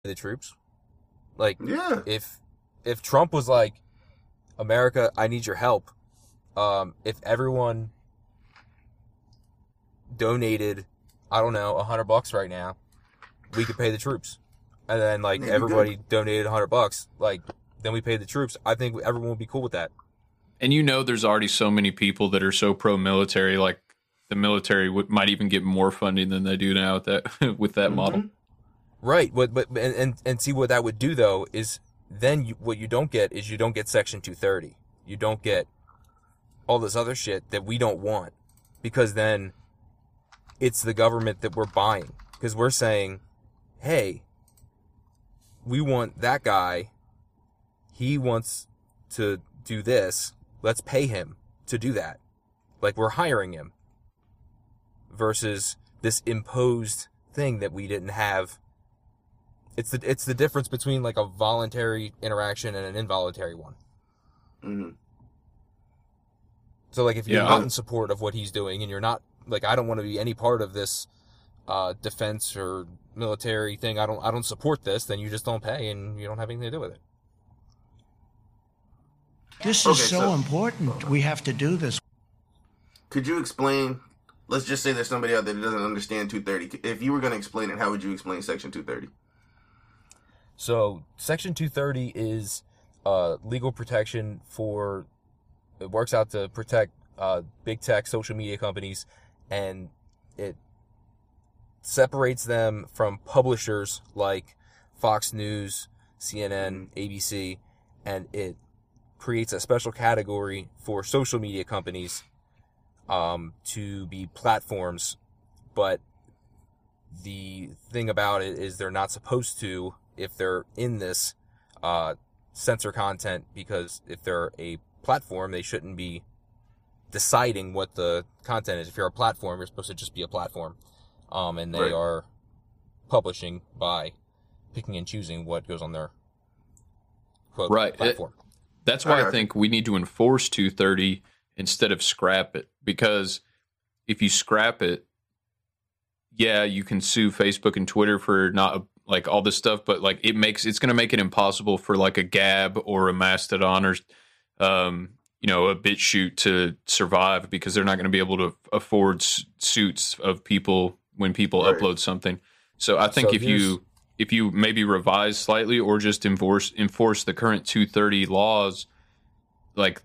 the troops. Like, Yeah. if Trump was like, America, I need your help. If everyone donated, I don't know, $100 right now, we could pay the troops. And then, like, Yeah, everybody donated $100, like, then we paid the troops. I think everyone would be cool with that. And there's already so many people that are so pro-military, like the military might even get more funding than they do now with that with that model. Right, but see what that would do though is then what you don't get is you don't get Section 230. You don't get all this other shit that we don't want, because then it's the government that we're buying, because we're saying, hey, we want that guy. He wants to do this. Let's pay him to do that. Like, we're hiring him. Versus this imposed thing that we didn't have. It's the difference between like a voluntary interaction and an involuntary one. Mm-hmm. So like if you're not in support of what he's doing and you're not like, I don't want to be any part of this defense or military thing, I don't support this, then you just don't pay and you don't have anything to do with it. This is so important. We have to do this. Could you explain, let's just say there's somebody out there that doesn't understand 230. If you were going to explain it, how would you explain Section 230? So Section 230 is legal protection for, it works out to protect big tech social media companies, and it separates them from publishers like Fox News, CNN, ABC, and it creates a special category for social media companies to be platforms. But the thing about it is they're not supposed to, if they're in this, censor content, because if they're a platform, they shouldn't be deciding what the content is. If you're a platform, you're supposed to just be a platform. And they are publishing by picking and choosing what goes on their quote platform. That's why I think we need to enforce 230 instead of scrap it. Because if you scrap it, yeah, you can sue Facebook and Twitter for not like all this stuff, but like it's going to make it impossible for like a Gab or a Mastodon or a BitChute to survive, because they're not going to be able to afford suits of people when people upload something. So I think if you maybe revise slightly or just enforce the current 230 laws, like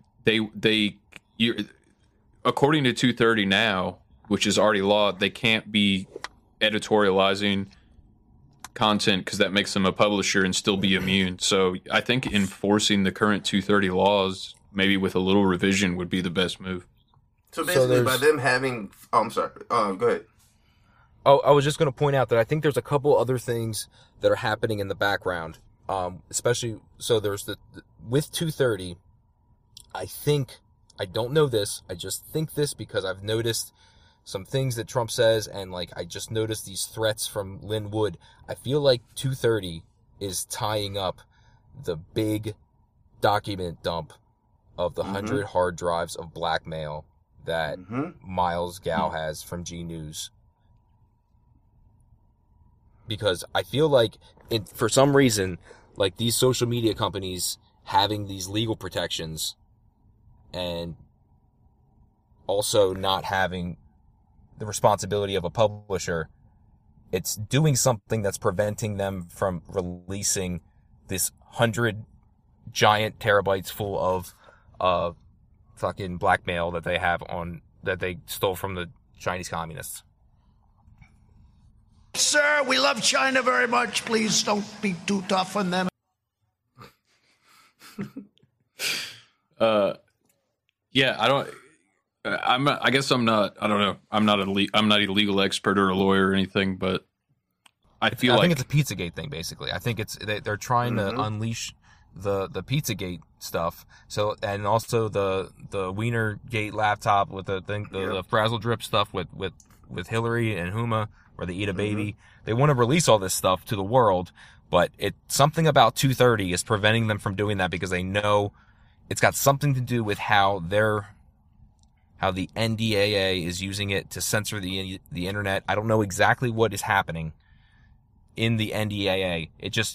according to 230 now, which is already law, they can't be editorializing content because that makes them a publisher and still be immune. So I think enforcing the current 230 laws, maybe with a little revision, would be the best move. So basically, by them having, I'm sorry. Go ahead. Oh, I was just going to point out that I think there's a couple other things that are happening in the background. Especially, so there's with 230, I don't know this, I just think this because I've noticed some things that Trump says, and like I just noticed these threats from Lynn Wood. I feel like 230 is tying up the big document dump of the 100 hard drives of blackmail that Miles Gow has from G News. Because I feel like, for some reason, like these social media companies having these legal protections and also not having the responsibility of a publisher, it's doing something that's preventing them from releasing this 100 giant terabytes full of fucking blackmail that they have that they stole from the Chinese communists. Sir, we love China very much. Please don't be too tough on them. Yeah, I guess I'm not. I don't know. I'm not a legal expert or a lawyer or anything, but I think it's a Pizzagate thing. Basically, I think they're trying to unleash the Pizzagate stuff. So, and also the Wienergate laptop with the frazzle drip stuff with Hillary and Huma, where they eat a baby. They want to release all this stuff to the world, but something about 230 is preventing them from doing that, because they know it's got something to do with how the NDAA is using it to censor the internet. I don't know exactly what is happening, in the NDAA. It just